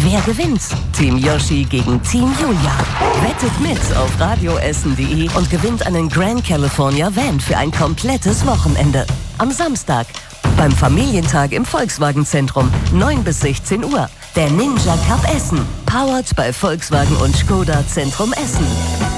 Wer gewinnt? Team Yoshi gegen Team Julia. Wettet mit auf radioessen.de und gewinnt einen Grand California Van für ein komplettes Wochenende. Am Samstag beim Familientag im Volkswagen-Zentrum, 9 bis 16 Uhr. Der Ninja Cup Essen, powered bei Volkswagen und Skoda Zentrum Essen.